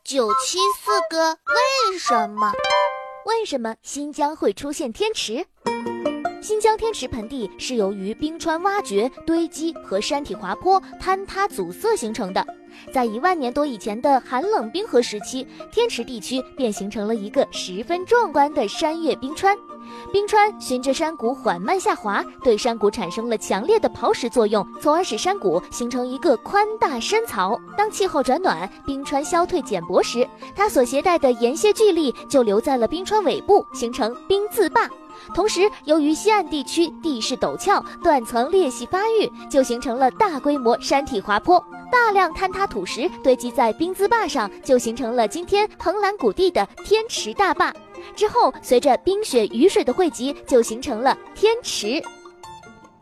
974个为什么？ 为什么新疆会出现天池？新疆天池盆地是由于冰川挖掘、堆积和山体滑坡坍塌阻塞形成的。在1万年多以前的寒冷冰河时期，天池地区便形成了一个十分壮观的山岳冰川。冰川循着山谷缓慢下滑，对山谷产生了强烈的刨蚀作用，从而使山谷形成一个宽大深槽。当气候转暖，冰川消退减薄时，它所携带的岩屑巨力就留在了冰川尾部，形成冰字坝。同时，由于西岸地区地势陡峭，断层裂隙发育，就形成了大规模山体滑坡。大量坍塌土石堆积在冰字坝上，就形成了今天横兰谷地的天池大坝。之后，随着冰雪雨水的汇集，就形成了天池。